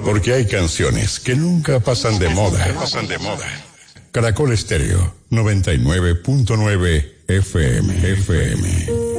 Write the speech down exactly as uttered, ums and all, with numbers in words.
Porque hay canciones que nunca pasan de moda. Pasan de moda. Caracol Estéreo, noventa y nueve punto nueve F M. F M.